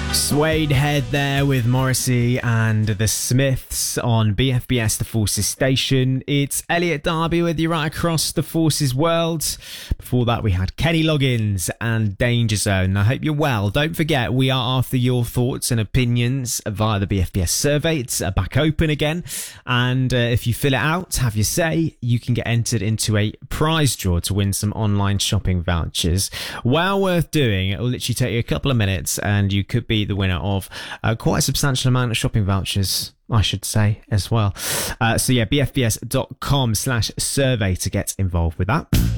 Suede Head there with Morrissey and the Smiths on BFBS The Forces Station. It's Elliot Darby with you right across the Forces world. Before that we had Kenny Loggins and Danger Zone. I hope you're well. Don't forget we are after your thoughts and opinions via the BFBS survey. It's back open again, and if you fill it out, have your say, you can get entered into a prize draw to win some online shopping vouchers. Well worth doing. It will literally take you a couple of minutes and you could be the winner of quite a substantial amount of shopping vouchers, I should say, as well. So yeah, bfbs.com/survey to get involved with that.